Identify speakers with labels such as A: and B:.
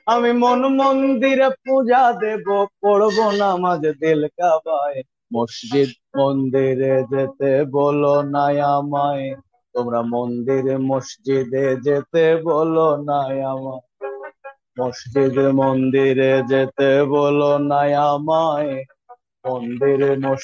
A: আমি মন মন্দিরে পূজা দেব, পড়বো নামাজ দিল কাবায়। মসজিদ মন্দিরে যেতে বলো না আমায়, তোমরা মন্দিরে মসজিদে যেতে বলো না আমায়। মসজিদ মন্দিরে যেতে বলো না আমায়, মন্দিরে